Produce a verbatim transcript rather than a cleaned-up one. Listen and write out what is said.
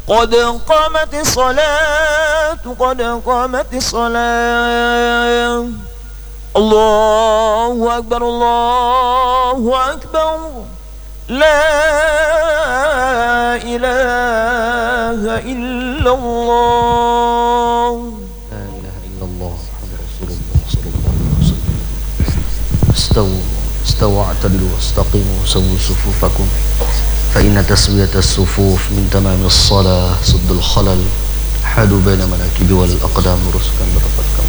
قد قامت الصلاة قد قامت الصلاة الله أكبر الله أكبر لا إله إلا الله لا إله إلا الله محمد رسول الله صلى الله عليه وسلم. استووا استووا اعتدلوا واستقيموا سووا صفوفكم فإن تسوية الصفوف من تمام الصلاة سد الخلل حادوا بين المناكب والأقدام رزقا رفقا